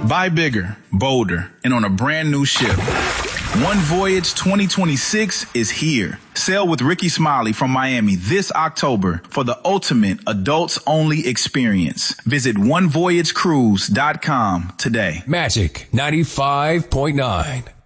Buy bigger, bolder, and on a brand new ship. One Voyage 2026 is here. Sail with Ricky Smiley from Miami this October for the ultimate adults-only experience. Visit onevoyagecruise.com today. Magic 95.9.